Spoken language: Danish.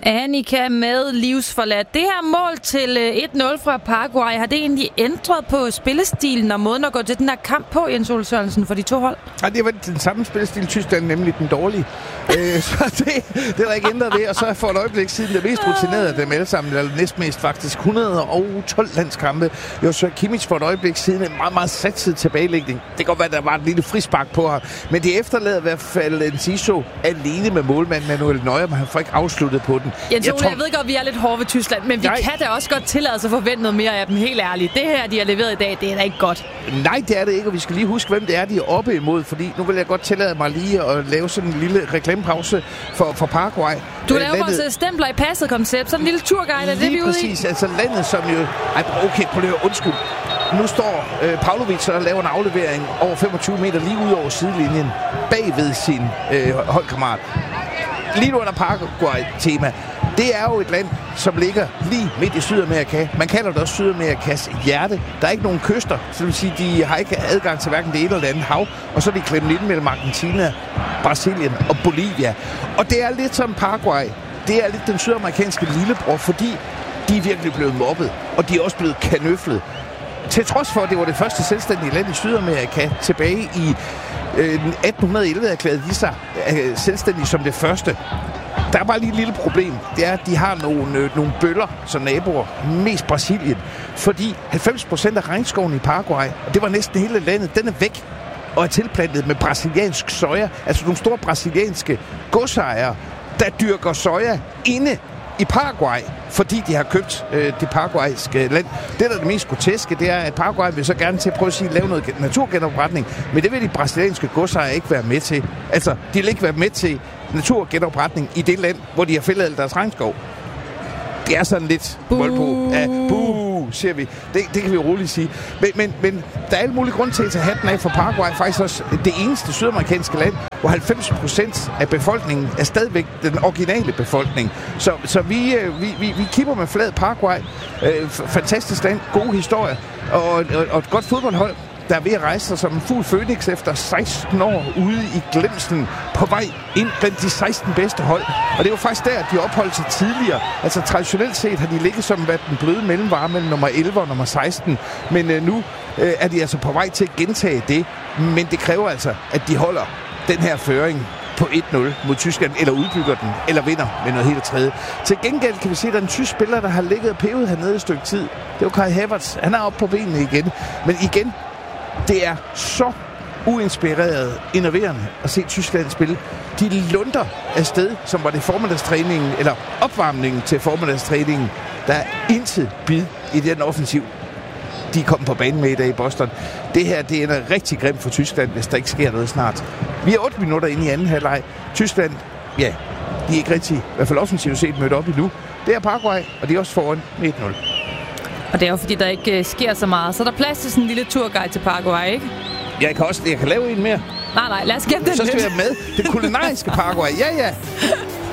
Annika med livsforladt. Det her mål til 1-0 fra Paraguay, har det egentlig ændret på spillestilen og måden at gå til den her kamp på, Jens Ole Sørensen, for de to hold? Ja, det var den samme spillestil. Tyskland, nemlig den dårlige. Så det er ikke ændret ved. Og så for et øjeblik siden det mest rutinerede af dem alle sammen, eller næstmest faktisk, 112 landskampe. Joshua Kimmich for et øjeblik siden en meget, meget satset tilbagelægning. Det kan godt være, der var et lille frispark på her. Men det efterlader i hvert fald Enciso alene med målmand Manuel Neuer, men han får ikke afsluttet på den. Jens Ole, jeg ved godt, vi er lidt hårde ved Tyskland, men vi kan da også godt tillade os at forvente noget mere af dem, helt ærligt. Det her, de har leveret i dag, det er da ikke godt. Nej, det er det ikke, og vi skal lige huske, hvem det er, de er oppe imod, fordi nu vil jeg godt tillade mig lige at lave sådan en lille reklamepause for Paraguay. Du laver vores stempler i passet koncept, sådan en lille turguide, det vi ude i. Præcis, altså landet, som jo... Okay, prøv lige at undskyld. Nu står Pavlovic og laver en aflevering over 25 meter lige ud over sidelinjen, bagved sin holdkammerat. Lige nu under Paraguay-tema. Det er jo et land, som ligger lige midt i Sydamerika. Man kalder det også Sydamerikas hjerte. Der er ikke nogen kyster, så det vil sige, de har ikke adgang til hverken det ene eller det andet hav. Og så er de klemt ind mellem Argentina, Brasilien og Bolivia. Og det er lidt som Paraguay. Det er lidt den sydamerikanske lillebror, fordi de er virkelig blevet mobbet. Og de er også blevet kanøflet. Til trods for, at det var det første selvstændige land i Sydamerika tilbage i 1811 erklærede de sig selvstændige som det første. Der er bare lige et lille problem. Det er, at de har nogle bøller som naboer, mest Brasilien. Fordi 90% af regnskoven i Paraguay, og det var næsten hele landet, den er væk og er tilplantet med brasiliansk soja. Altså nogle store brasilianske godsejere, der dyrker soja inde i Paraguay, fordi de har købt det paraguayske land. Det, der er det mest groteske, det er, at Paraguay vil så gerne til at prøve at lave noget naturgenopretning, men det vil de brasilianske godsejere ikke være med til. Altså, de vil ikke være med til naturgenopretning i det land, hvor de har fældet al deres regnskov. Det er sådan lidt vold på. Ja, siger vi. Det kan vi roligt sige. Men der er alle mulige grunde til at tage hatten af for Paraguay. Faktisk også det eneste sydamerikanske land, hvor 90% af befolkningen er stadigvæk den originale befolkning. Så vi kipper med flaget Paraguay. Fantastisk land, gode historie og et godt fodboldhold, der er ved at rejse sig som en fugl Phoenix efter 16 år ude i glemslen på vej ind blandt de 16 bedste hold. Og det er jo faktisk der, de opholdt sig tidligere. Altså traditionelt set har de ligget som den bløde mellemvare mellem nummer 11 og nummer 16. Men nu er de altså på vej til at gentage det. Men det kræver altså, at de holder den her føring på 1-0 mod Tyskland, eller udbygger den, eller vinder med noget helt tredje. Til gengæld kan vi se, at der er en tysk spiller, der har ligget og pevet hernede et stykke tid. Det er jo Kai Havertz. Han er oppe på benene igen. Men igen, det er så uinspireret, innoverende at se Tyskland spille. De lunder afsted, som var det formiddagstræningen, eller opvarmningen til formiddagstræningen. Der er intet bid i den offensiv, de kom på banen med i dag i Boston. Det her, det ender rigtig grimt for Tyskland, hvis der ikke sker noget snart. Vi er 8 minutter inde i anden halvleg. Tyskland, ja, de er ikke rigtig, i hvert fald offensivt set, mødt op endnu. Det er Paraguay, og de er også foran med 1-0. Og det er jo fordi, der ikke sker så meget. Så er der plads til sådan en lille turguide til Paraguay, ikke? Jeg kan lave en mere. Nej, lad os gemme den. Så skal jeg med. Det kulinariske Paraguay. Ja.